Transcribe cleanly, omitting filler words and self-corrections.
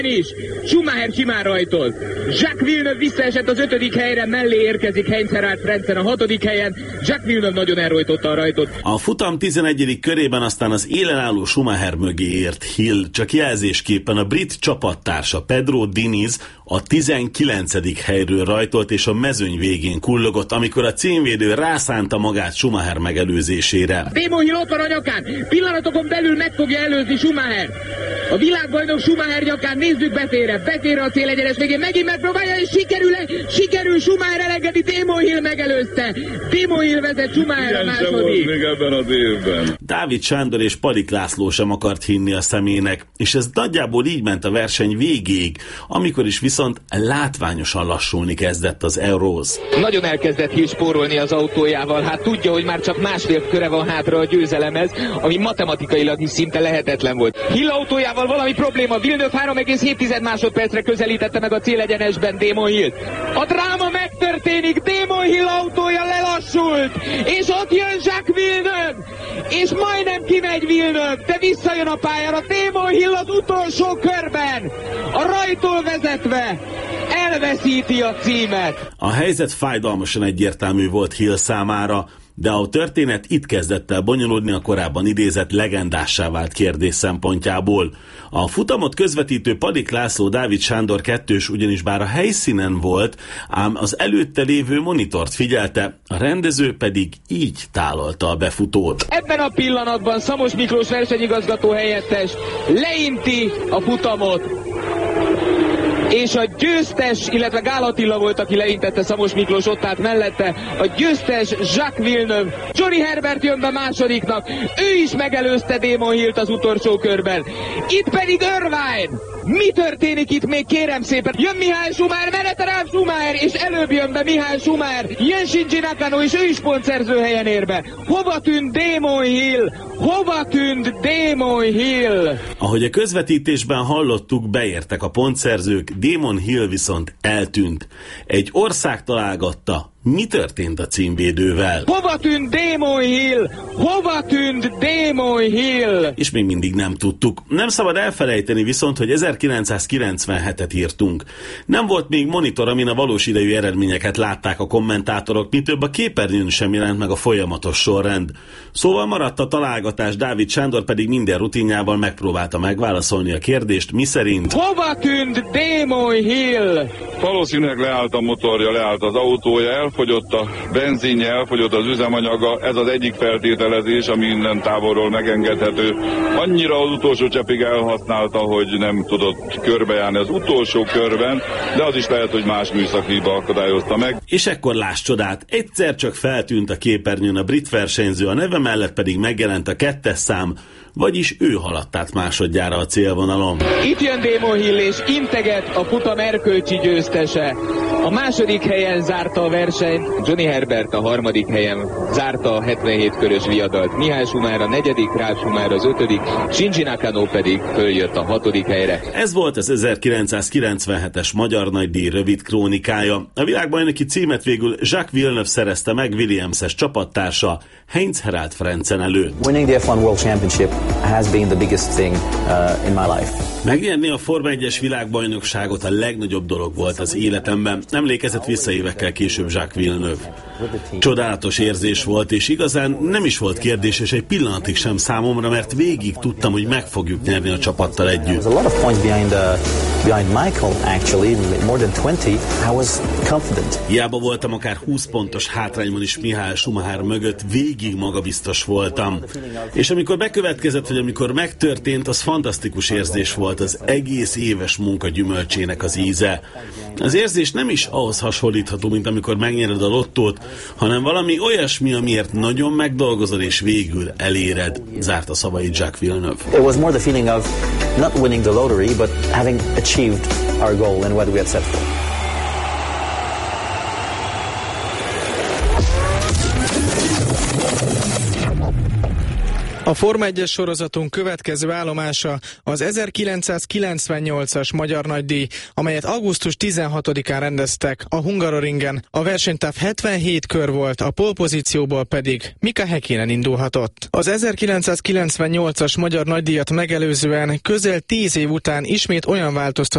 is. Schumacher simán rajtol. Jacques Villeneuve visszaesett az 5. helyre, mellé érkezik Heinz-Harald Frentzen a 6. helyen. Jacques Villeneuve nagyon elrojtotta a rajtot. A futam 11. körében aztán az élenálló Schumacher mögé ért Hill, csak jelzésképpen a brit csapattársa Pedro Diniz a 19. helyről rajtolt és a mezőny végén kullogott, amikor a címvédő rászánta magát Schumacher megelőzésére. Damon Hill ott van a nyakán, pillanatokon belül meg fogja előzni Schumacher. A világbajnok Schumacher nyakán, nézzük betér a célegyenes végén, megint megpróbálja, és sikerül Schumacher elengedi, Damon Hill megelőzte. Damon Hill vezet, Schumacher a második. Még ebben az évben. Dávid Sándor és Padik László sem akart hinni a szemének, és ez nagyjából így ment a verseny végéig, amikor is viszont látványosan lassulni kezdett az Euros. Nagyon elkezdett Hill spórolni az autójával, hát tudja, hogy már csak másfél köre van hátra a győzelemhez, ami matematikailag is szinte lehetetlen volt. Hill autójával valami probléma, Villeneuve 3,7 másodpercre közelítette meg a célegyenesben Damon Hillt. A dráma megtörténik, Damon Hill autója lelassult, és ott jön Jacques Villeneuve, és majdnem kimegy Villeneuve, de visszajön a pályára, Damon Hill az utolsó körben, a rajtól vezetve elveszíti a címet. A helyzet fájdalmasan egyértelmű volt Hill számára, de a történet itt kezdett el bonyolódni a korábban idézett legendássá vált kérdés szempontjából. A futamot közvetítő Padik László Dávid Sándor kettős ugyanis bár a helyszínen volt, ám az előtte lévő monitort figyelte, a rendező pedig így tálalta a befutót. Ebben a pillanatban Szamos Miklós versenyigazgató helyettes leinti a futamot, és a győztes, illetve Gál Attila volt, aki leintette, Szamos Miklós ott állt mellette, a győztes Jacques Villeneuve. Johnny Herbert jön be másodiknak, ő is megelőzte Damon Hillt az utolsó körben. Itt pedig Irvine. Mi történik itt még, kérem szépen? Jön Mihály Schumacher, merete rám Schumacher, és előbb jön be Mihály Schumacher, jön Shinji Nakano, és ő is pontszerző helyen ér be. Hova tűnt Damon Hill? Hova tűnt Damon Hill? Ahogy a közvetítésben hallottuk, beértek a pontszerzők, Damon Hill viszont eltűnt. Egy ország találgatta. Mi történt a címvédővel? Hova tűnt Damon Hill? Hova tűnt Damon Hill? És még mindig nem tudtuk. Nem szabad elfelejteni viszont, hogy 1997-et írtunk. Nem volt még monitor, amin a valós idejű eredményeket látták a kommentátorok, mi több a képernyőn sem jelent meg a folyamatos sorrend. Szóval maradt a találgatás, Dávid Sándor pedig minden rutinjával megpróbálta megválaszolni a kérdést, miszerint hova tűnt Damon Hill? Valószínűleg leállt a motorja, leállt az autója, elfogyott a benzinje, elfogyott az üzemanyaga, ez az egyik feltételezés, ami innen távolról megengedhető. Annyira az utolsó cseppig elhasználta, hogy nem tudott körbejárni az utolsó körben, de az is lehet, hogy más műszaki hiba akadályozta meg. És ekkor láss csodát, egyszer csak feltűnt a képernyőn a brit versenyző, a neve mellett pedig megjelent a 2-es szám, vagyis ő haladt át másodjára a célvonalon. Itt jön Damon Hill és integet, a futam erkölcsi győztese. A második helyen zárta a versenyt, Johnny Herbert a harmadik helyen zárta a 77 körös viadalt. Mihály Schumacher a negyedik, Ralf Schumacher az ötödik, Shinji Nakano pedig följött a hatodik helyre. Ez volt az 1997-es Magyar Nagydíj rövid krónikája. A világbajnoki címet végül Jacques Villeneuve szerezte meg Williams-es csapattársa Heinz-Harald Frentzen előtt. Winning the F1 World Championship has been the biggest thing in my life. Megnyerni a Forma 1-es világbajnokságot a legnagyobb dolog volt az életemben. Emlékezett vissza évekkel később Jacques Villeneuve. Csodálatos érzés volt, és igazán nem is volt kérdéses egy pillanatig sem számomra, mert végig tudtam, hogy meg fogjuk nyerni a csapattal együtt. Hiába voltam akár 20 pontos hátrányban is Mihály Schumacher mögött, végig magabiztos voltam. És amikor bekövetkezett, vagy amikor megtörtént, az fantasztikus érzés volt, az egész éves munka gyümölcsének az íze. Az érzés nem is ahhoz hasonlítható, mint amikor megnyered a lottót, hanem valami olyasmi, amiért nagyon megdolgozol és végül eléred, zárta szavait Jacques Villeneuve. It was more the feeling of not winning the lottery, but having achieved our goal and what we had set for. A Forma 1-es sorozatunk következő állomása az 1998-as Magyar Nagydíj, amelyet augusztus 16-án rendeztek a Hungaroringen. A versenytáv 77 kör volt, a pole-pozícióból pedig Mika Häkkinen indulhatott. Az 1998-as Magyar Nagydíjat megelőzően közel 10 év után ismét olyan változtatás